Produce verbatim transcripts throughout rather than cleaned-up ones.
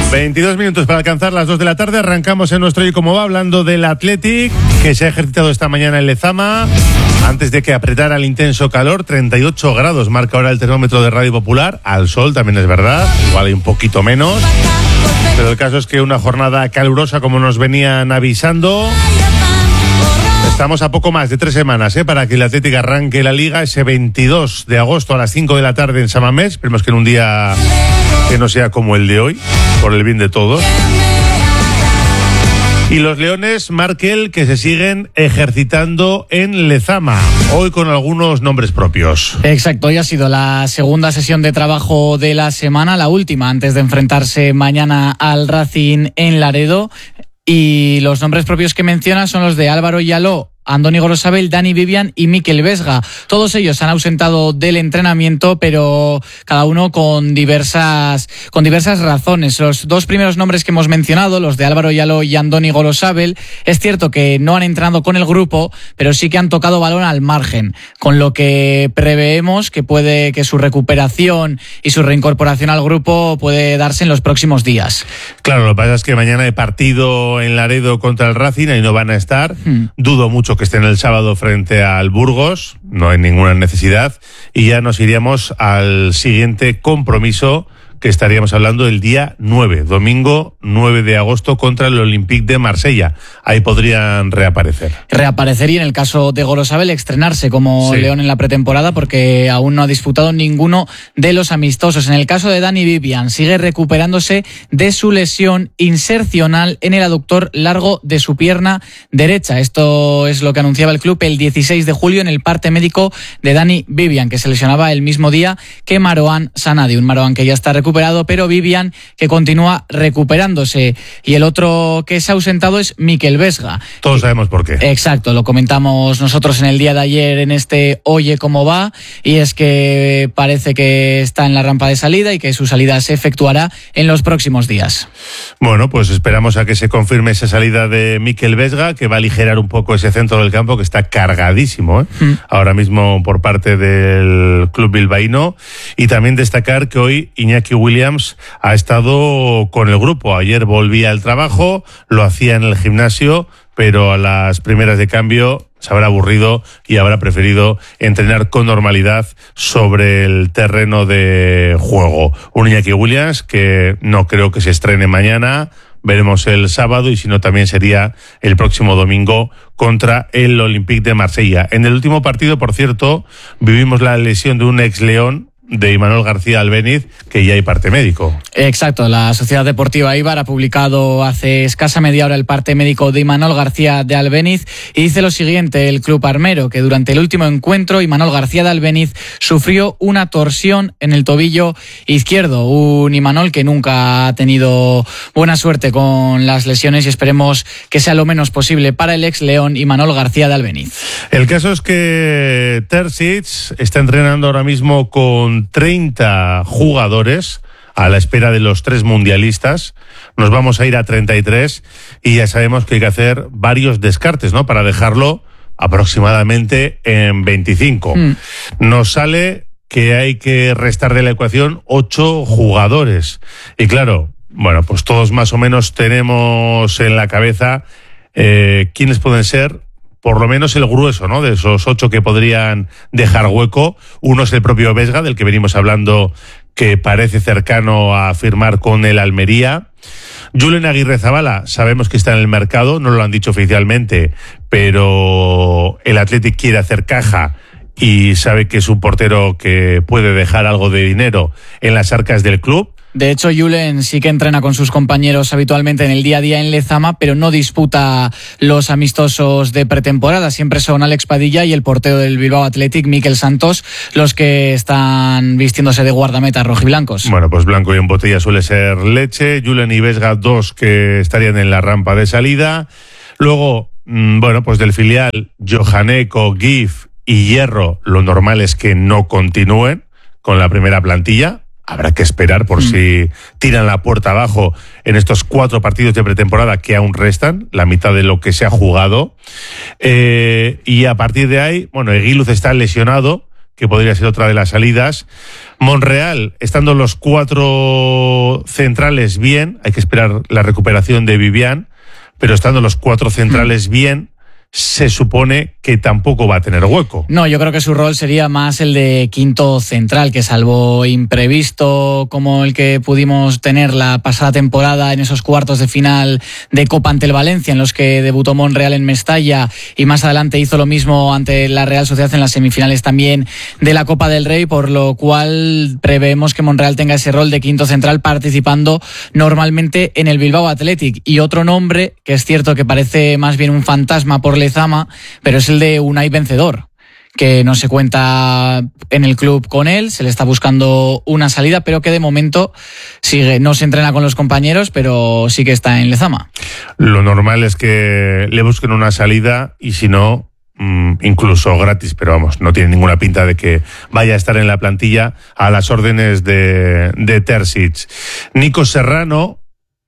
veintidós minutos para alcanzar las dos de la tarde. Arrancamos en nuestro Hoy Cómo Va hablando del Athletic, que se ha ejercitado esta mañana en Lezama antes de que apretara el intenso calor. treinta y ocho grados marca ahora el termómetro de Radio Popular. Al sol también es verdad, igual hay un poquito menos, pero el caso es que una jornada calurosa como nos venían avisando. Estamos a poco más de tres semanas ¿eh? para que el Athletic arranque la Liga ese veintidós de agosto a las cinco de la tarde en San Mamés. Esperemos que en un día que no sea como el de hoy, por el bien de todos. Y los Leones, Markel, que se siguen ejercitando en Lezama, hoy con algunos nombres propios. Exacto, hoy ha sido la segunda sesión de trabajo de la semana, la última antes de enfrentarse mañana al Racing en Laredo. Y los nombres propios que menciona son los de Álvaro Yaló, Andoni Gorosabel, Dani Vivian y Mikel Vesga. Todos ellos han ausentado del entrenamiento, pero cada uno con diversas con diversas razones. Los dos primeros nombres que hemos mencionado, los de Álvaro Yaló y Andoni Gorosabel, es cierto que no han entrenado con el grupo, pero sí que han tocado balón al margen, con lo que preveemos que puede que su recuperación y su reincorporación al grupo puede darse en los próximos días. Claro, lo que pasa es que mañana hay partido en Laredo contra el Racing, ahí no van a estar. Hmm. Dudo mucho que estén el sábado frente al Burgos, no hay ninguna necesidad, y ya nos iríamos al siguiente compromiso, que estaríamos hablando el día nueve, domingo nueve de agosto contra el Olympique de Marsella. Ahí podrían reaparecer. Reaparecer y en el caso de Gorosabel estrenarse como sí. León en la pretemporada, porque aún no ha disputado ninguno de los amistosos. En el caso de Dani Vivian, sigue recuperándose de su lesión insercional en el aductor largo de su pierna derecha. Esto es lo que anunciaba el club el dieciséis de julio en el parte médico de Dani Vivian, que se lesionaba el mismo día que Marouane Sanadi, un Marouane que ya está recuperado, pero Vivian que continúa recuperándose. Y el otro que se ha ausentado es Mikel Vesga. Todos sabemos por qué. Exacto, lo comentamos nosotros en el día de ayer en este Oye Cómo Va, y es que parece que está en la rampa de salida y que su salida se efectuará en los próximos días. Bueno, pues esperamos a que se confirme esa salida de Mikel Vesga, que va a aligerar un poco ese centro del campo que está cargadísimo ¿eh? mm. ahora mismo por parte del club bilbaíno. Y también destacar que hoy Iñaki Williams ha estado con el grupo. Ayer volvía al trabajo, lo hacía en el gimnasio, pero a las primeras de cambio se habrá aburrido y habrá preferido entrenar con normalidad sobre el terreno de juego. Un Iñaki Williams que no creo que se estrene mañana, veremos el sábado, y si no también sería el próximo domingo contra el Olympique de Marsella. En el último partido, por cierto, vivimos la lesión de un ex León, de Imanol García Albéniz, que ya hay parte médico. Exacto, la Sociedad Deportiva Eibar ha publicado hace escasa media hora el parte médico de Imanol García de Albéniz, y dice lo siguiente el club armero, que durante el último encuentro Imanol García de Albéniz sufrió una torsión en el tobillo izquierdo, un Imanol que nunca ha tenido buena suerte con las lesiones, y esperemos que sea lo menos posible para el ex León Imanol García de Albéniz. El caso es que Terzic está entrenando ahora mismo con treinta jugadores a la espera de los tres mundialistas. Nos vamos a ir a treinta y tres y ya sabemos que hay que hacer varios descartes, ¿no? Para dejarlo aproximadamente en veinticinco. Mm. Nos sale que hay que restar de la ecuación ocho jugadores. Y claro, bueno, pues todos más o menos tenemos en la cabeza eh, quiénes pueden ser por lo menos el grueso, ¿no? De esos ocho que podrían dejar hueco. Uno es el propio Vesga, del que venimos hablando, que parece cercano a firmar con el Almería. Julen Aguirrezabala, sabemos que está en el mercado, no lo han dicho oficialmente, pero el Athletic quiere hacer caja y sabe que es un portero que puede dejar algo de dinero en las arcas del club. De hecho, Julen sí que entrena con sus compañeros habitualmente en el día a día en Lezama, pero no disputa los amistosos de pretemporada. Siempre son Alex Padilla y el portero del Bilbao Athletic, Mikel Santos, los que están vistiéndose de guardametas rojiblancos. Bueno, pues blanco y en botella suele ser leche. Julen y Vesga, dos que estarían en la rampa de salida. Luego, bueno, pues del filial, Johaneko, Gif y Hierro, lo normal es que no continúen con la primera plantilla. Habrá que esperar por mm. si tiran la puerta abajo en estos cuatro partidos de pretemporada que aún restan, la mitad de lo que se ha jugado. Eh, y a partir de ahí, bueno, Eguiluz está lesionado, que podría ser otra de las salidas. Monreal, estando los cuatro centrales bien, hay que esperar la recuperación de Vivian, pero estando los cuatro centrales bien, se supone que tampoco va a tener hueco. No, yo creo que su rol sería más el de quinto central, que salvo imprevisto como el que pudimos tener la pasada temporada en esos cuartos de final de Copa ante el Valencia, en los que debutó Monreal en Mestalla y más adelante hizo lo mismo ante la Real Sociedad en las semifinales también de la Copa del Rey, por lo cual preveemos que Monreal tenga ese rol de quinto central participando normalmente en el Bilbao Athletic. Y otro nombre, que es cierto que parece más bien un fantasma por Lezama, pero es el de Unai Vencedor, que no se cuenta en el club con él, se le está buscando una salida, pero que de momento sigue, no se entrena con los compañeros, pero sí que está en Lezama. Lo normal es que le busquen una salida y si no, incluso gratis, pero vamos, no tiene ninguna pinta de que vaya a estar en la plantilla a las órdenes de, de Terzic. Nico Serrano,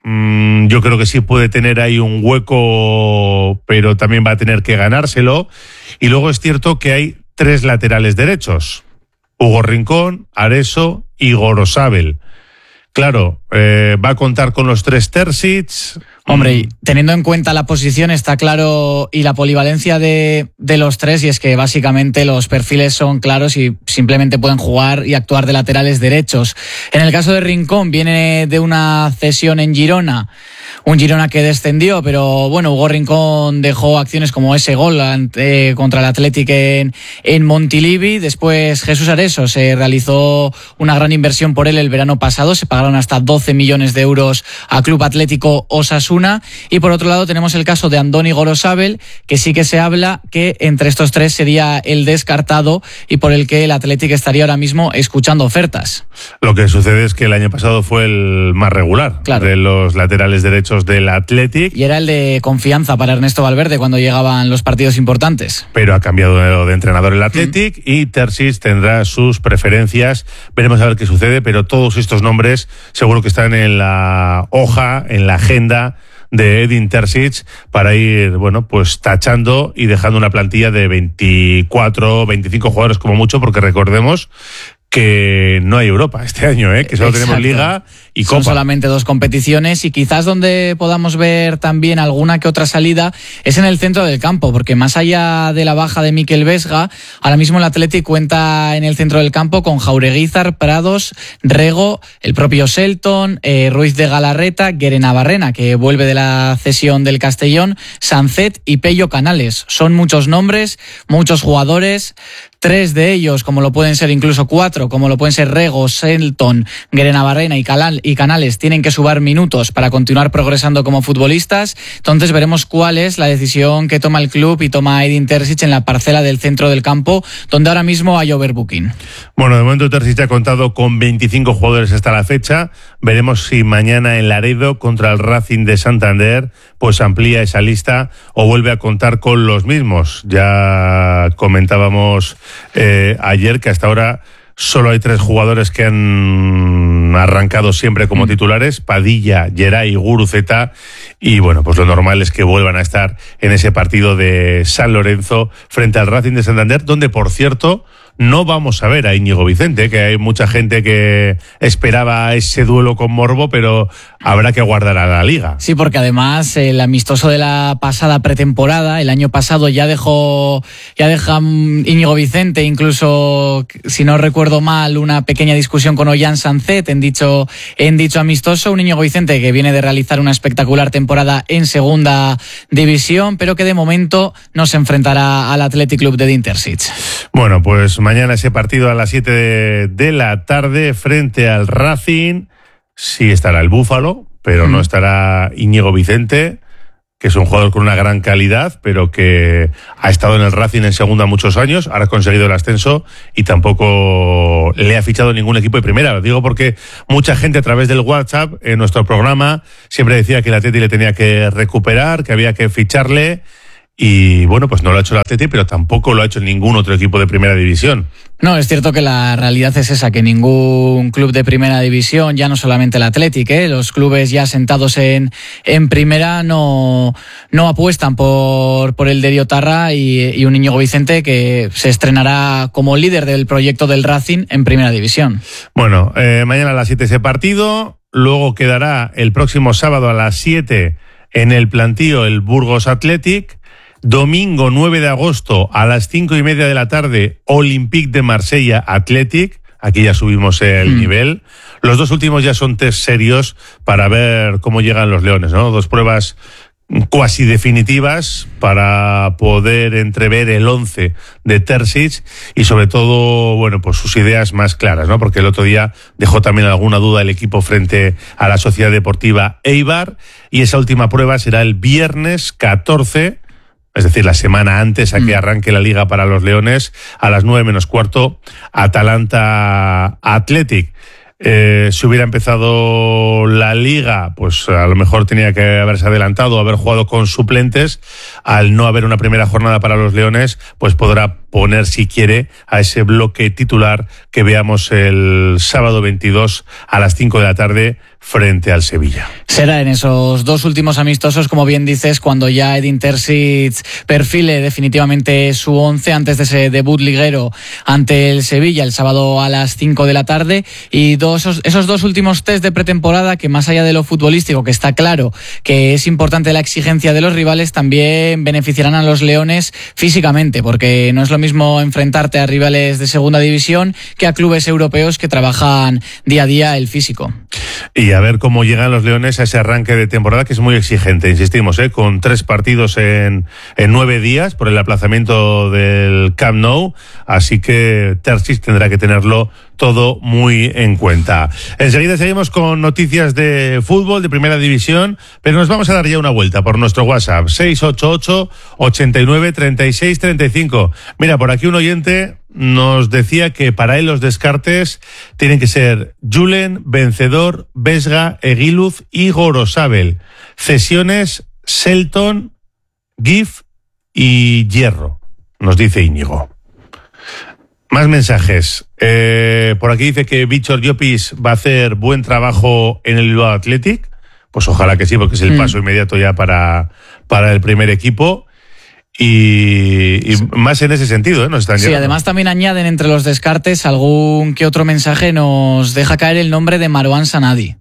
yo creo que sí puede tener ahí un hueco, pero también va a tener que ganárselo. Y luego es cierto que hay tres laterales derechos: Hugo Rincón, Areso y Gorosabel. Claro, eh, va a contar con los tres Terzic. Hombre, teniendo en cuenta la posición está claro y la polivalencia de, de los tres, y es que básicamente los perfiles son claros y simplemente pueden jugar y actuar de laterales derechos. En el caso de Rincón, viene de una cesión en Girona, un Girona que descendió, pero bueno, Hugo Rincón dejó acciones como ese gol ante, contra el Athletic en, en Montilivi. Después Jesús Areso, se realizó una gran inversión por él el verano pasado, se pagaron hasta doce millones de euros a Club Atlético Osasuna. Y por otro lado tenemos el caso de Andoni Gorosabel, que sí que se habla que entre estos tres sería el descartado y por el que el Athletic estaría ahora mismo escuchando ofertas. Lo que sucede es que el año pasado fue el más regular, claro, de los laterales derechos del Athletic. Y era el de confianza para Ernesto Valverde cuando llegaban los partidos importantes. Pero ha cambiado de entrenador el Athletic, mm. y Terzic tendrá sus preferencias. Veremos a ver qué sucede, pero todos estos nombres seguro que están en la hoja, en la agenda de Edin Terzic para ir, bueno, pues tachando y dejando una plantilla de veinticuatro, veinticinco jugadores como mucho, porque recordemos que no hay Europa este año, ¿eh? Que solo Exacto. tenemos Liga y Copa. Son solamente dos competiciones, y quizás donde podamos ver también alguna que otra salida es en el centro del campo, porque más allá de la baja de Mikel Vesga, ahora mismo el Athletic cuenta en el centro del campo con Jaureguizar, Prados, Rego, el propio Selton, eh, Ruiz de Galarreta, Guerena Barrena, que vuelve de la cesión del Castellón, Sancet y Pello Canales. Son muchos nombres, muchos jugadores. Tres de ellos, como lo pueden ser incluso cuatro, como lo pueden ser Rego, Selton, Guerena Barrena y, Calal, y Canales, tienen que sumar minutos para continuar progresando como futbolistas. Entonces veremos cuál es la decisión que toma el club y toma Edin Terzic en la parcela del centro del campo, donde ahora mismo hay overbooking. Bueno, de momento Terzic ha contado con veinticinco jugadores hasta la fecha. Veremos si mañana en Laredo contra el Racing de Santander pues amplía esa lista o vuelve a contar con los mismos. Ya comentábamos Eh, ayer que hasta ahora solo hay tres jugadores que han arrancado siempre como titulares: Padilla, Geray y Guruceta, y bueno, pues lo normal es que vuelvan a estar en ese partido de San Lorenzo frente al Racing de Santander, donde por cierto no vamos a ver a Íñigo Vicente, que hay mucha gente que esperaba ese duelo con morbo, pero habrá que guardar a la Liga. Sí, porque además el amistoso de la pasada pretemporada, el año pasado, ya dejó, ya deja Íñigo Vicente, incluso, si no recuerdo mal, una pequeña discusión con Ollán Sancet en dicho, en dicho amistoso. Un Íñigo Vicente que viene de realizar una espectacular temporada en segunda división, pero que de momento no se enfrentará al Athletic Club de Edin Terzic. Bueno, pues mañana ese partido a las siete de, de la tarde frente al Racing. Sí estará el Búfalo, pero mm. no estará Íñigo Vicente, que es un jugador con una gran calidad, pero que ha estado en el Racing en segunda muchos años, ahora ha conseguido el ascenso y tampoco le ha fichado ningún equipo de primera. Lo digo porque mucha gente a través del WhatsApp en nuestro programa siempre decía que el Atleti le tenía que recuperar, que había que ficharle. Y bueno, pues no lo ha hecho el Atleti, pero tampoco lo ha hecho ningún otro equipo de primera división. No, es cierto que la realidad es esa, que ningún club de primera división, ya no solamente el Athletic, ¿eh? Los clubes ya sentados en, en primera no, no apuestan por, por el Derio Tarra y, y un Íñigo Vicente que se estrenará como líder del proyecto del Racing en primera división. Bueno, eh, mañana a las siete ese partido, luego quedará el próximo sábado a las siete en el plantío el Burgos Athletic. Domingo nueve de agosto a las cinco y media de la tarde, Olympique de Marsella Athletic. Aquí ya subimos el mm. nivel. Los dos últimos ya son test serios para ver cómo llegan los leones, ¿no? Dos pruebas cuasi definitivas para poder entrever el once de Terzic y sobre todo, bueno, pues sus ideas más claras, ¿no? Porque el otro día dejó también alguna duda el equipo frente a la Sociedad Deportiva Eibar, y esa última prueba será el viernes catorce, es decir, la semana antes a que arranque la Liga para los Leones, a las nueve menos cuarto, Atalanta Athletic. Eh, si hubiera empezado la Liga, pues a lo mejor tenía que haberse adelantado, haber jugado con suplentes. Al no haber una primera jornada para los Leones, pues podrá poner, si quiere, a ese bloque titular que veamos el sábado veintidós a las cinco de la tarde frente al Sevilla. Será en esos dos últimos amistosos, como bien dices, cuando ya Edin Terzic perfile definitivamente su once antes de ese debut liguero ante el Sevilla el sábado a las cinco de la tarde, y dos, esos, esos dos últimos test de pretemporada que, más allá de lo futbolístico, que está claro que es importante la exigencia de los rivales, también beneficiarán a los Leones físicamente, porque no es lo mismo enfrentarte a rivales de segunda división que a clubes europeos que trabajan día a día el físico. Y a ver cómo llegan los Leones a ese arranque de temporada, que es muy exigente, insistimos, ¿eh? Con tres partidos en, en nueve días por el aplazamiento del Camp Nou, así que Terzic tendrá que tenerlo todo muy en cuenta. Enseguida seguimos con noticias de fútbol, de primera división, pero nos vamos a dar ya una vuelta por nuestro WhatsApp, seis ocho ocho, ochenta y nueve, treinta y seis, treinta y cinco. Mira, por aquí un oyente nos decía que para él los descartes tienen que ser Julen, Vencedor, Vesga, Eguiluz y Gorosabel. Cesiones, Selton, Gif y Hierro, nos dice Íñigo. Más mensajes. Eh, por aquí dice que Víctor Llopis va a hacer buen trabajo en el Bilbao Athletic. Pues ojalá que sí, porque es el mm. paso inmediato ya para, para el primer equipo. Y, y más en ese sentido, ¿eh? Nos están llegando. Sí, además también añaden entre los descartes algún que otro mensaje, nos deja caer el nombre de Marouane Sanadi.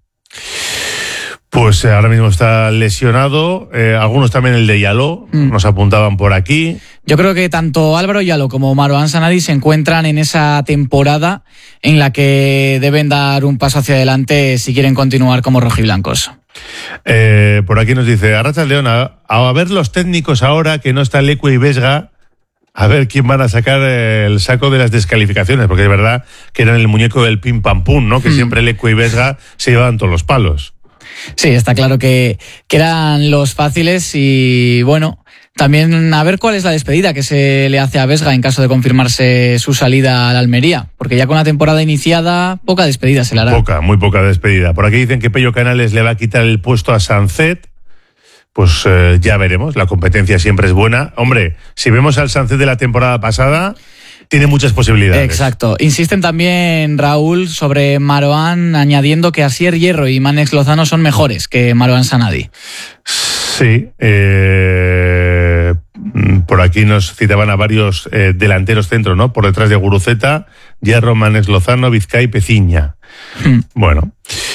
Pues eh, ahora mismo está lesionado, eh, algunos también el de Yaló, mm. nos apuntaban por aquí. Yo creo que tanto Álvaro Yaló como Marouane Sanadi se encuentran en esa temporada en la que deben dar un paso hacia adelante si quieren continuar como rojiblancos. Eh, por aquí nos dice Arratsaldeon, a, a ver los técnicos ahora que no está Leque y Vesga, a ver quién van a sacar el saco de las descalificaciones, porque es verdad que eran el muñeco del pim pam pum, ¿no? Que mm. siempre Leque y Vesga se llevaban todos los palos. Sí, está claro que, que eran los fáciles y bueno, también a ver cuál es la despedida que se le hace a Vesga en caso de confirmarse su salida al Almería, porque ya con la temporada iniciada, poca despedida se le hará. Poca, muy poca despedida. Por aquí dicen que Pello Canales le va a quitar el puesto a Sancet. Pues eh, ya veremos, la competencia siempre es buena. Hombre, si vemos al Sancet de la temporada pasada, tiene muchas posibilidades. Exacto. Insisten también, Raúl, sobre Marouane, añadiendo que Asier Hierro y Manex Lozano son mejores que Marouane Sanadi. Sí, eh, por aquí nos citaban a varios eh, delanteros centros, ¿no? Por detrás de Guruceta, Hierro, Manex Lozano, Vizcay, Peciña. Hmm. Bueno,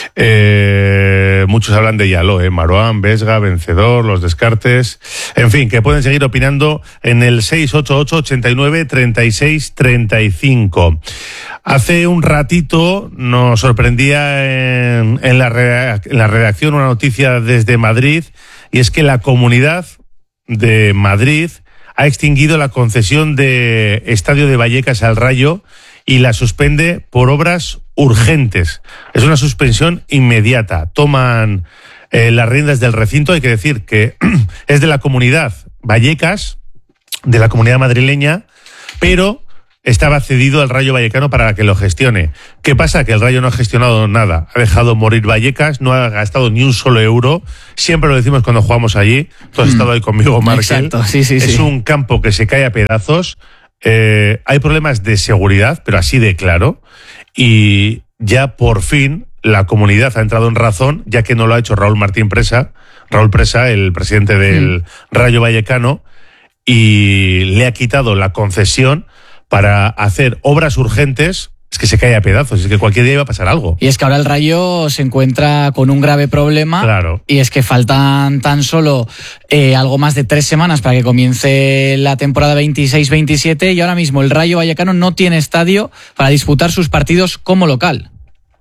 eh, muchos hablan de Yaló, ¿eh? Marouane, Vesga, Vencedor, los descartes. En fin, que pueden seguir opinando en el seis ocho ocho, ochenta y nueve, treinta y seis, treinta y cinco. Hace un ratito nos sorprendía en, en, la redac- en la redacción una noticia desde Madrid, y es que la Comunidad de Madrid ha extinguido la concesión de Estadio de Vallecas al Rayo y la suspende por obras urgentes. Es una suspensión inmediata. Toman eh, las riendas del recinto. Hay que decir que es de la Comunidad Vallecas, de la Comunidad madrileña, pero estaba cedido al Rayo Vallecano para que lo gestione. ¿Qué pasa? Que el Rayo no ha gestionado nada. Ha dejado morir Vallecas, no ha gastado ni un solo euro. Siempre lo decimos cuando jugamos allí. Tú has mm. estado ahí conmigo, Markel. Exacto, sí, sí, es sí. un campo que se cae a pedazos. Eh, hay problemas de seguridad, pero así de claro. Y ya por fin la comunidad ha entrado en razón, ya que no lo ha hecho Raúl Martín Presa, Raúl Presa, el presidente del mm. Rayo Vallecano, y le ha quitado la concesión para hacer obras urgentes. Es que se cae a pedazos, es que cualquier día iba a pasar algo. Y es que ahora el Rayo se encuentra con un grave problema. Claro. Y es que faltan tan solo eh, algo más de tres semanas para que comience la temporada veintiséis veintisiete, y ahora mismo el Rayo Vallecano no tiene estadio para disputar sus partidos como local.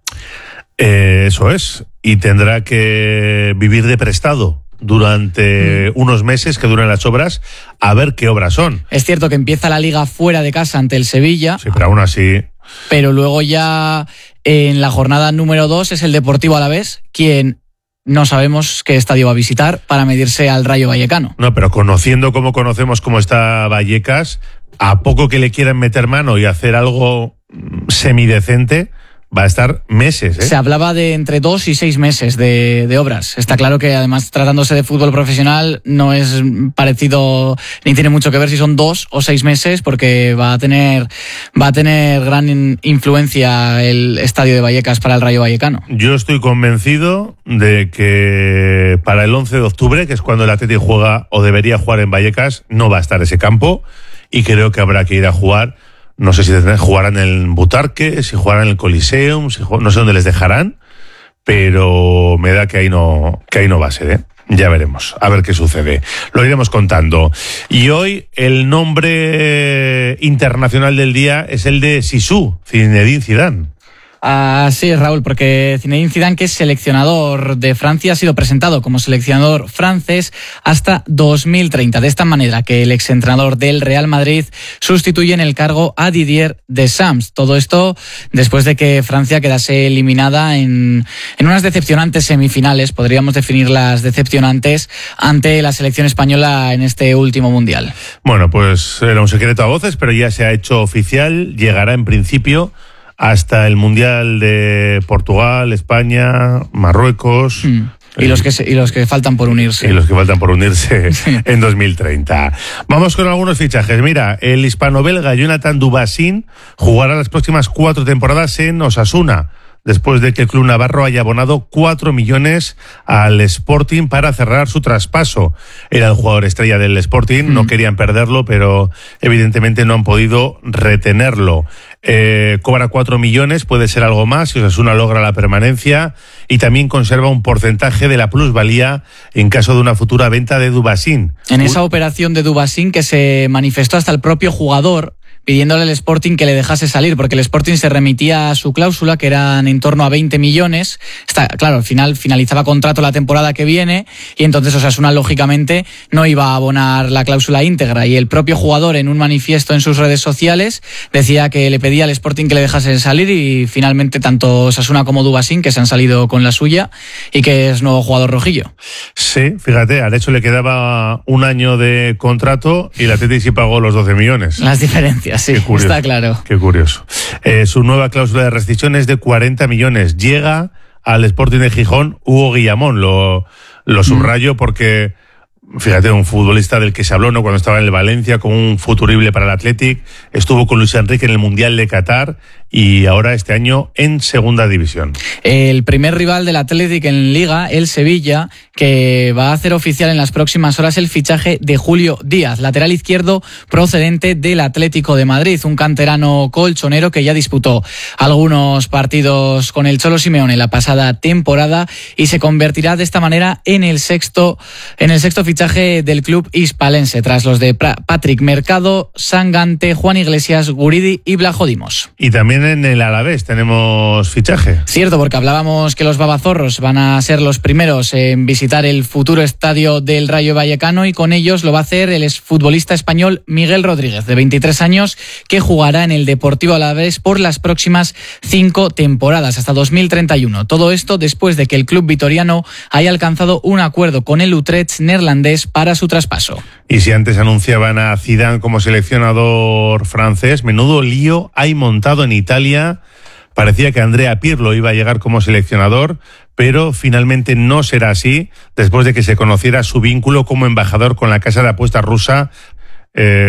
Eh, eso es. Y tendrá que vivir de prestado durante mm. unos meses que duran las obras, a ver qué obras son. Es cierto que empieza la Liga fuera de casa ante el Sevilla. Sí, pero aún así... Pero luego ya en la jornada número dos es el Deportivo Alavés quien no sabemos qué estadio va a visitar para medirse al Rayo Vallecano. No, pero conociendo como conocemos cómo está Vallecas, a poco que le quieran meter mano y hacer algo semidecente, va a estar meses, ¿eh? Se hablaba de entre dos y seis meses de, de obras. Está claro que además, tratándose de fútbol profesional, no es parecido ni tiene mucho que ver si son dos o seis meses, porque va a tener va a tener gran influencia el estadio de Vallecas para el Rayo Vallecano. Yo estoy convencido de que para el once de octubre, que es cuando el Atleti juega o debería jugar en Vallecas, no va a estar ese campo, y creo que habrá que ir a jugar. No sé si jugarán en el Butarque, si jugarán en el Coliseum, si jugarán, no sé dónde les dejarán, pero me da que ahí no, que ahí no va a ser, ¿eh? Ya veremos, a ver qué sucede. Lo iremos contando. Y hoy el nombre internacional del día es el de Zizou, Zinedine Zidane. Así es, Raúl, porque Zinedine Zidane, que es seleccionador de Francia, ha sido presentado como seleccionador francés hasta dos mil treinta. De esta manera que el exentrenador del Real Madrid sustituye en el cargo a Didier Deschamps. Todo esto después de que Francia quedase eliminada en, en unas decepcionantes semifinales, podríamos definirlas decepcionantes, ante la selección española en este último Mundial. Bueno, pues era un secreto a voces, pero ya se ha hecho oficial. Llegará en principio hasta el Mundial de Portugal, España, Marruecos. Mm. Y los que se, y los que faltan por unirse. Y los que faltan por unirse sí. en dos mil treinta. Vamos con algunos fichajes. Mira, el hispano-belga Jonathan Dubassin jugará las próximas cuatro temporadas en Osasuna, después de que el club navarro haya abonado cuatro millones al Sporting para cerrar su traspaso. Era el jugador estrella del Sporting, mm. no querían perderlo, pero evidentemente no han podido retenerlo. Eh, cobra cuatro millones, puede ser algo más si Osasuna logra la permanencia, y también conserva un porcentaje de la plusvalía en caso de una futura venta de Dubassin. En esa operación de Dubassin, que se manifestó hasta el propio jugador pidiéndole al Sporting que le dejase salir, porque el Sporting se remitía a su cláusula, que eran en torno a veinte millones. Está, claro, al final finalizaba contrato la temporada que viene, y entonces Osasuna lógicamente no iba a abonar la cláusula íntegra, y el propio jugador, en un manifiesto en sus redes sociales, decía que le pedía al Sporting que le dejase salir, y finalmente tanto Osasuna como Dubassin, que se han salido con la suya, y que es nuevo jugador rojillo. Sí, fíjate, al hecho le quedaba un año de contrato y el Atleti sí pagó los doce millones. Las diferencias. Sí, está claro. Qué curioso. Eh, su nueva cláusula de rescisión es de cuarenta millones. Llega al Sporting de Gijón Hugo Guillamón. Lo, lo subrayo porque, fíjate, un futbolista del que se habló, ¿no?, cuando estaba en el Valencia, con un futurible para el Athletic. Estuvo con Luis Enrique en el Mundial de Qatar y ahora este año en Segunda División. El primer rival del Athletic en Liga, el Sevilla, que va a hacer oficial en las próximas horas el fichaje de Julio Díaz, lateral izquierdo procedente del Atlético de Madrid, un canterano colchonero que ya disputó algunos partidos con el Cholo Simeone la pasada temporada, y se convertirá de esta manera en el sexto en el sexto fichaje del club hispalense, tras los de Patrick Mercado, Sangante, Juan Iglesias, Guridi y Blajo Dimos. Y también en el Alavés tenemos fichaje. Cierto, porque hablábamos que los babazorros van a ser los primeros en visitar el futuro estadio del Rayo Vallecano, y con ellos lo va a hacer el exfutbolista español Miguel Rodríguez, de veintitrés años, que jugará en el Deportivo Alavés por las próximas cinco temporadas, hasta dos mil treinta y uno. Todo esto después de que el club vitoriano haya alcanzado un acuerdo con el Utrecht neerlandés para su traspaso. Y si antes anunciaban a Zidane como seleccionador francés, menudo lío hay montado en Italia. Parecía que Andrea Pirlo iba a llegar como seleccionador, pero finalmente no será así, después de que se conociera su vínculo como embajador con la casa de apuestas rusa. Eh,